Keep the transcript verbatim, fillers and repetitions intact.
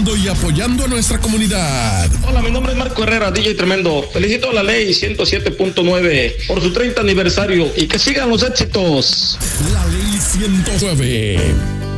informando y apoyando a nuestra comunidad. Hola, mi nombre es Marco Herrera, D J Tremendo. Felicito a la ley ciento siete punto nueve por su treinta aniversario y que sigan los éxitos. La ley ciento nueve.